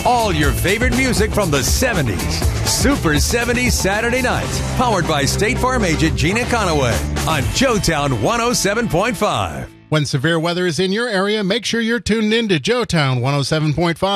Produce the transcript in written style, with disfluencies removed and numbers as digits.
All your favorite music from the 70s. Super 70s Saturday nights. Powered by State Farm agent Gina Conaway on Joetown 107.5. When severe weather is in your area, make sure you're tuned in to Joetown 107.5.